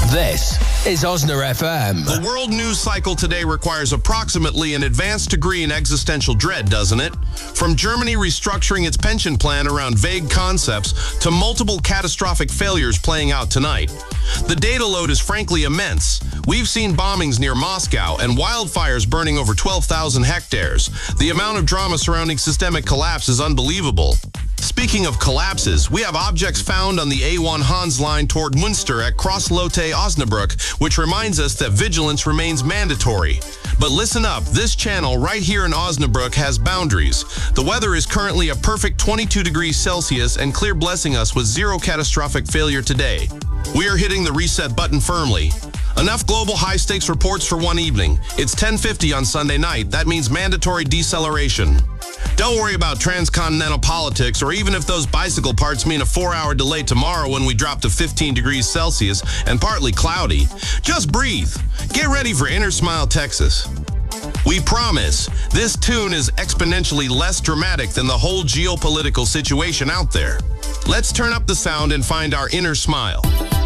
This is Osner FM. The world news cycle today requires approximately an advanced degree in existential dread, doesn't it? From Germany restructuring its pension plan around vague concepts to multiple catastrophic failures playing out tonight. The data load is frankly immense. We've seen bombings near Moscow and wildfires burning over 12,000 hectares. The amount of drama surrounding systemic collapse is unbelievable. Speaking of collapses, we have objects found on the A1 Hans line toward Münster at Crosslote Osnabrück, which reminds us that vigilance remains mandatory. But listen up, this channel right here in Osnabrück has boundaries. The weather is currently a perfect 22 degrees Celsius and clear, blessing us with zero catastrophic failure today. We are hitting the reset button firmly. Enough global high-stakes reports for one evening. It's 10:50 on Sunday night. That means mandatory deceleration. Don't worry about transcontinental politics or even if those bicycle parts mean a 4-hour delay tomorrow when we drop to 15 degrees Celsius and partly cloudy. Just breathe. Get ready for Inner Smile, Texas. We promise, this tune is exponentially less dramatic than the whole geopolitical situation out there. Let's turn up the sound and find our inner smile.